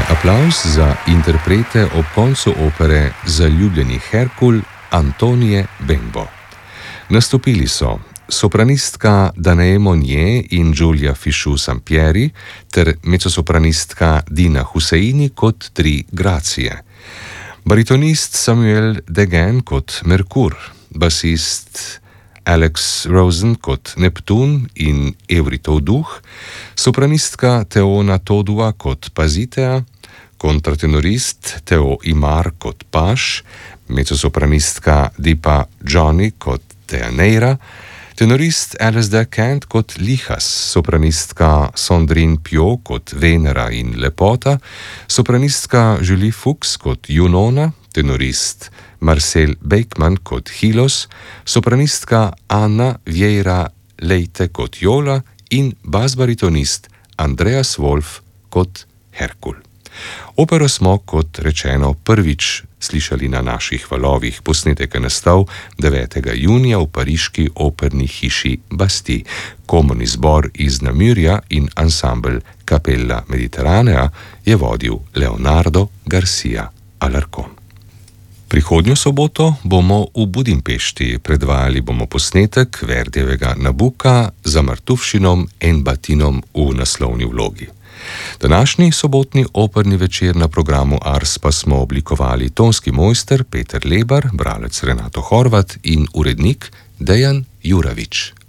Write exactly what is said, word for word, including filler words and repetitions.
aplavz za interprete ob koncu opere Zaljubljeni Herkul Antonije Bengbo. Nastopili so sopranistka Danae Monnier in Giulia Fichou-Sampieri ter mezzosopranistka Dina Husseini kot tri Grazie, baritonist Samuel Degen kot Merkur, basist Alex Rosen kot Neptun in Evritov duh, sopranistka Teona Todua kot Pasitea, kontratenorist Teo Imar kot Paš, mezzosopranistka Deepa Johnny kot Deianeira, tenorist Alasdair Kent kot Lichas, sopranistka Sandrine Pio kot Venera in Lepota, sopranistka Julie Fuchs kot Junona, tenorist Marcel Beckman kot Hilos, sopranistka Anna Vieira Leite kot Jola in basbaritonist Andreas Wolf kot Herkul. Opero smo, kot rečeno, prvič slišali na naših valovih. Posnetek je nastal devetega junija v pariški operni hiši Bastille. Komorni zbor iz Namurja in ansambel Capella Mediterranea je vodil Leonardo Garcia Alarcón. Prihodnjo soboto bomo v Budimpešti, predvajali bomo posnetek Verdijevega Nabuka za Martufšinom in Batinom v naslovni vlogi. Današnji sobotni operni večer na programu Ars pa smo oblikovali tonski mojster Peter Lebar, bralec Renato Horvat in urednik Dejan Juravič.